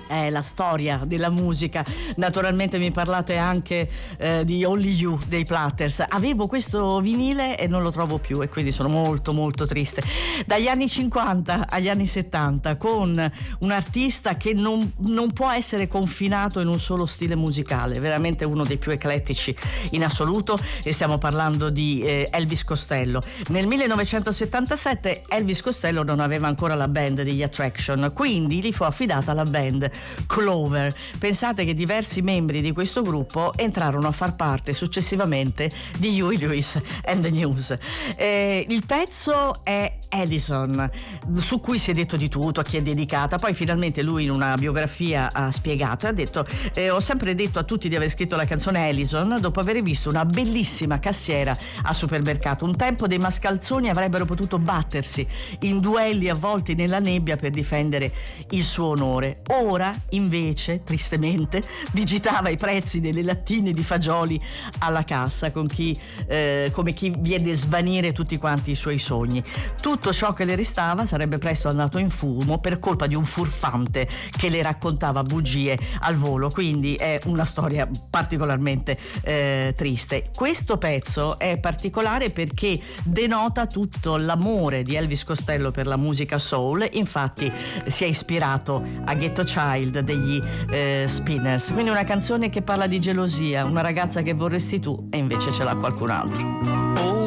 è la storia della musica. Naturalmente mi parlate anche di Only You dei Platters. Avevo questo vinile e non lo trovo più, e quindi sono molto molto triste. Dagli anni 50 agli anni 70, con un artista che non può essere confinato in un solo stile musicale, veramente uno dei più eclettici in assoluto, e stiamo parlando di Elvis Costello. Nel 1977 Elvis Costello non aveva ancora la band degli Attraction, quindi gli fu affidata la band Clover. Pensate che diversi membri di questo gruppo entrarono a far parte successivamente di Huey Lewis and the News. Il pezzo è Allison, su cui si è detto di tutto, a chi è dedicata. Poi finalmente lui in una biografia ha spiegato e ha detto: ho sempre detto a tutti di aver scritto la canzone Allison dopo aver visto una bellissima cassiera al supermercato. Un tempo dei mascalzoni avrebbero potuto battersi in duelli avvolti nella nebbia per difendere il suo onore. Ora invece, tristemente, digitava i prezzi delle lattine di fagioli alla cassa come chi vede svanire tutti quanti i suoi sogni. Tutto ciò che le restava sarebbe presto andato in fumo per colpa di un furfante che le raccontava bugie al volo. Quindi è una storia particolarmente triste. Questo pezzo è particolare perché denota tutto l'amore di Elvis Costello per la musica soul. Infatti si è ispirato a Ghetto Child degli Spinners, quindi una canzone che parla di gelosia, una ragazza che vorresti tu e invece ce l'ha qualcun altro.